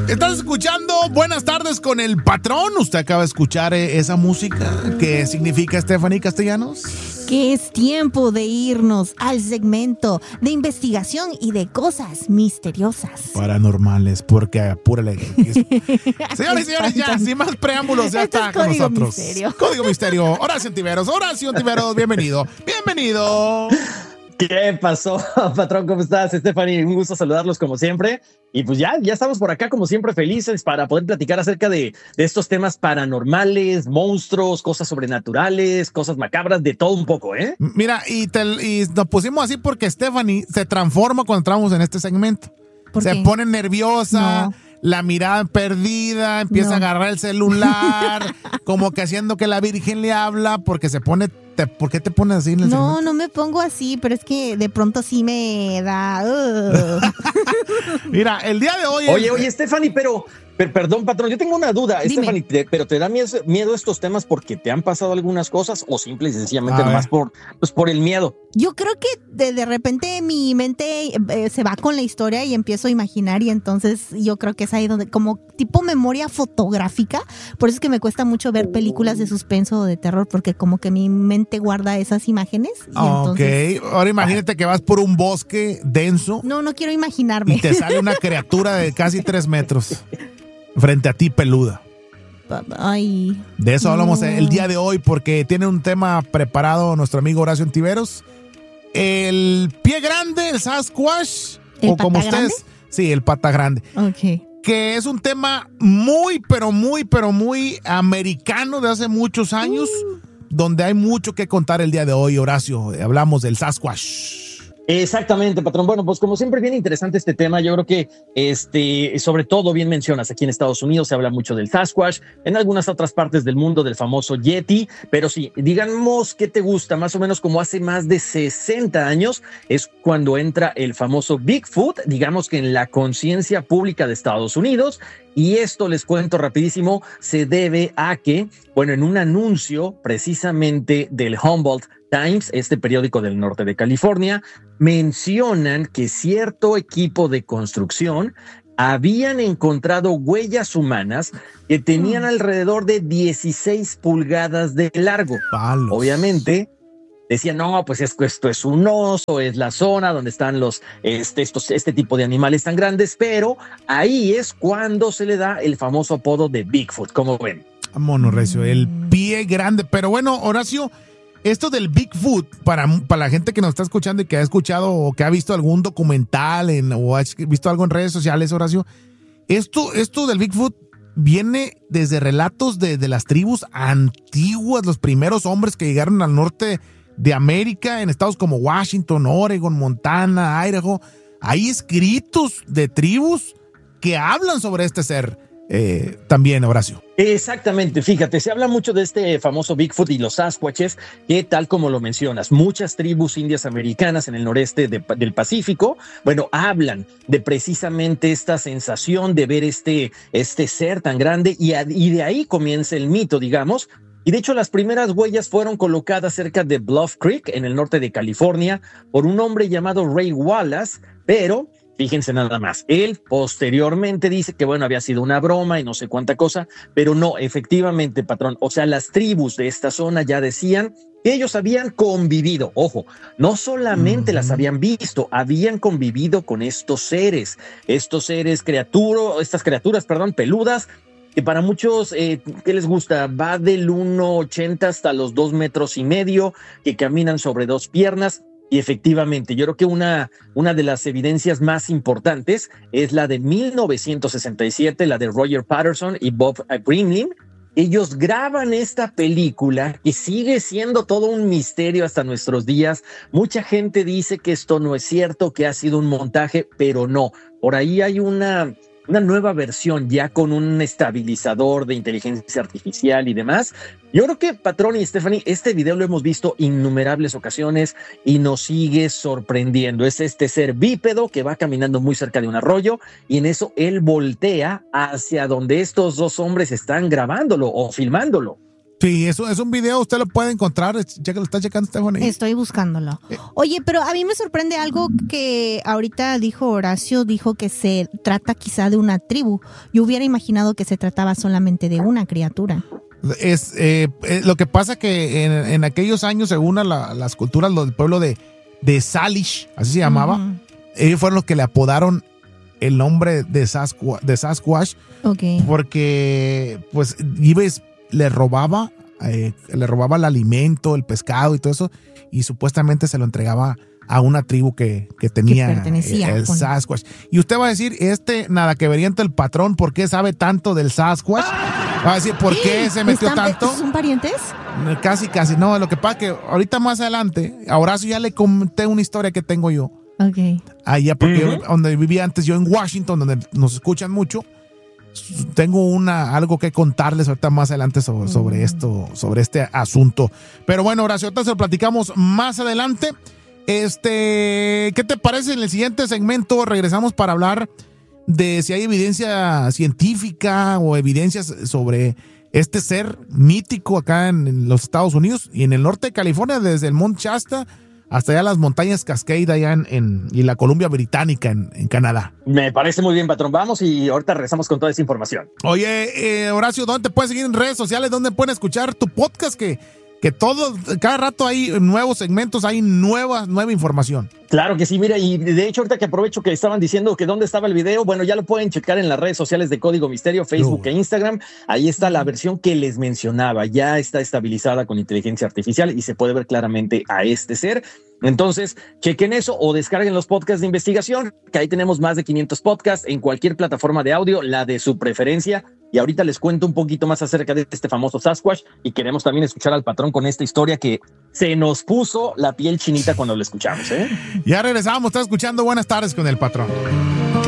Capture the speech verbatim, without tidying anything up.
Estás escuchando Buenas Tardes con el Patrón. Usted acaba de escuchar eh, esa música. ¿Qué significa, Stephanie Castellanos? Que es tiempo de irnos al segmento de investigación y de cosas misteriosas. Paranormales, porque apúrale. Señores y señores, ya, sin más preámbulos, ya Esto está es con Código nosotros. Misterio. Código Misterio. Horacio Ontiveros, Horacio Ontiveros, bienvenido. Bienvenido. ¿Qué pasó, patrón? ¿Cómo estás, Stephanie? Un gusto saludarlos como siempre. Y pues ya, ya estamos por acá como siempre felices para poder platicar acerca de, de estos temas paranormales, monstruos, cosas sobrenaturales, cosas macabras, de todo un poco, ¿eh? Mira, y, te, y nos pusimos así porque Stephanie se transforma cuando entramos en este segmento. Se qué? pone nerviosa. No. La mirada perdida, empieza No. a agarrar el celular, como que haciendo que la Virgen le habla, porque se pone, te, ¿por qué te pones así en el No, segmento? no me pongo así, pero es que de pronto sí me da... Uh. Mira, el día de hoy... Oye, es, oye, Stephanie, pero, per, perdón, patrón, yo tengo una duda, Dime. Stephanie, te, pero ¿te da miedo, miedo estos temas porque te han pasado algunas cosas o simple y sencillamente A nomás ver. por, pues, por el miedo? Yo creo que de, de repente mi mente eh, se va con la historia y empiezo a imaginar, y entonces yo creo que es ahí donde, como tipo memoria fotográfica, por eso es que me cuesta mucho ver películas de suspenso o de terror, porque como que mi mente guarda esas imágenes. Y Ok, entonces, ahora imagínate que vas por un bosque denso no, no quiero imaginarme. y te sale una criatura de casi tres metros frente a ti peluda. Ay. De eso hablamos No. el día de hoy porque tiene un tema preparado nuestro amigo Horacio Ontiveros. El pie grande, el Sasquatch, ¿El o como pata grande? ustedes, sí, el pata grande, Ok. que es un tema muy, pero muy, pero muy americano de hace muchos años, Uh. donde hay mucho que contar el día de hoy, Horacio. Hablamos del Sasquatch. Exactamente, patrón. Bueno, pues como siempre, bien interesante este tema. Yo creo que, este, sobre todo, bien mencionas, aquí en Estados Unidos se habla mucho del Sasquatch, en algunas otras partes del mundo del famoso Yeti, pero sí, digamos, ¿qué te gusta? Más o menos como hace más de sesenta años es cuando entra el famoso Bigfoot, digamos que en la conciencia pública de Estados Unidos. Y esto, les cuento rapidísimo, se debe a que, bueno, en un anuncio precisamente del Humboldt Times, este periódico del norte de California, mencionan que cierto equipo de construcción habían encontrado huellas humanas que tenían alrededor de dieciséis pulgadas de largo. Palos. Obviamente, decían, no, pues es, esto es un oso, es la zona donde están los, este, estos, este tipo de animales tan grandes, pero ahí es cuando se le da el famoso apodo de Bigfoot, como ven. Mono recio, el pie grande. Pero bueno, Horacio, esto del Bigfoot, para, para la gente que nos está escuchando y que ha escuchado o que ha visto algún documental en, o ha visto algo en redes sociales, Horacio, esto, esto del Bigfoot viene desde relatos de, de las tribus antiguas, los primeros hombres que llegaron al norte de América, en estados como Washington, Oregon, Montana, Idaho. Hay escritos de tribus que hablan sobre este ser eh, también, Horacio. Exactamente, fíjate, se habla mucho de este famoso Bigfoot y los Sasquatches, que tal como lo mencionas, muchas tribus indias americanas en el noreste de, del Pacífico, bueno, hablan de precisamente esta sensación de ver este, este ser tan grande y, a, y de ahí comienza el mito, digamos. Y de hecho las primeras huellas fueron colocadas cerca de Bluff Creek, en el norte de California, por un hombre llamado Ray Wallace, pero fíjense nada más, él posteriormente dice que bueno, había sido una broma y no sé cuánta cosa, pero no, efectivamente, patrón, o sea, las tribus de esta zona ya decían que ellos habían convivido, ojo, no solamente uh-huh. las habían visto, habían convivido con estos seres, estos seres criaturas, estas criaturas, perdón, peludas, que para muchos, eh, ¿qué les gusta? Va del uno ochenta hasta los dos metros y medio, que caminan sobre dos piernas. Y efectivamente, yo creo que una, una de las evidencias más importantes es la de mil novecientos sesenta y siete, la de Roger Patterson y Bob Greenleaf. Ellos graban esta película que sigue siendo todo un misterio hasta nuestros días. Mucha gente dice que esto no es cierto, que ha sido un montaje, pero no. Por ahí hay una... una nueva versión ya con un estabilizador de inteligencia artificial y demás. Yo creo que, patrón y Stephanie, este video lo hemos visto innumerables ocasiones y nos sigue sorprendiendo. Es este ser bípedo que va caminando muy cerca de un arroyo y en eso él voltea hacia donde estos dos hombres están grabándolo o filmándolo. Sí, eso es un video, usted lo puede encontrar. Ya que lo está checando, Stephanie. Estoy buscándolo. Oye, pero a mí me sorprende algo que ahorita dijo Horacio, dijo que se trata quizá de una tribu. Yo hubiera imaginado que se trataba solamente de una criatura. Es eh, eh, lo que pasa que en, en aquellos años, según a la, las culturas del pueblo de, de Salish, así se llamaba, uh-huh. ellos fueron los que le apodaron el nombre de Sasquatch, de Sasquatch okay. porque pues Ives le robaba, eh, le robaba el alimento, el pescado y todo eso, y supuestamente se lo entregaba a una tribu que, que tenía que pertenecía, el Sasquatch. Y usted va a decir, este nada que veriente el patrón, ¿por qué sabe tanto del Sasquatch? Va a decir, ¿por qué se metió tanto? ¿Son parientes? Casi, casi. No, lo que pasa es que ahorita más adelante, a Horacio ya le conté una historia que tengo yo. Ok. Allá, porque uh-huh. yo, donde vivía antes, yo en Washington, donde nos escuchan mucho, tengo una algo que contarles ahorita más adelante sobre, sobre uh-huh. esto, sobre este asunto. Pero bueno, Horacio, ahorita se lo platicamos más adelante. Este, ¿qué te parece? En el siguiente segmento regresamos para hablar de si hay evidencia científica o evidencias sobre este ser mítico acá en, en los Estados Unidos y en el norte de California, desde el Mount Shasta hasta allá las montañas Cascade allá en, en y la Columbia Británica en, en Canadá. Me parece muy bien, patrón. Vamos y ahorita regresamos con toda esa información. Oye, eh, Horacio, ¿dónde te puedes seguir en redes sociales? ¿Dónde pueden escuchar tu podcast? Que, que todo, cada rato hay nuevos segmentos, hay nueva, nueva información. Claro que sí, mira, y de hecho ahorita que aprovecho que estaban diciendo que dónde estaba el video, bueno, ya lo pueden checar en las redes sociales de Código Misterio, Facebook no. e Instagram. Ahí está la versión que les mencionaba, ya está estabilizada con inteligencia artificial y se puede ver claramente a este ser. Entonces, chequen eso o descarguen los podcasts de investigación, que ahí tenemos más de quinientos podcasts en cualquier plataforma de audio, la de su preferencia. Y ahorita les cuento un poquito más acerca de este famoso Sasquatch y queremos también escuchar al patrón con esta historia que se nos puso la piel chinita cuando lo escuchamos, ¿eh? Ya regresamos, está escuchando Buenas Tardes con el Patrón.